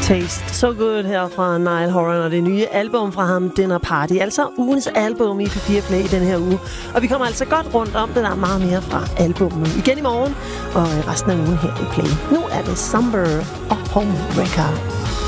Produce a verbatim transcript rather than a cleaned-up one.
Taste So Good her fra Niall Horan, og det nye album fra ham, Dinner Party. Altså ugens album i P fire Play i den her uge. Og vi kommer altså godt rundt om det, der er meget mere fra albummet igen i morgen, og resten af ugen her i Play. Nu er det Somber og Homewrecker.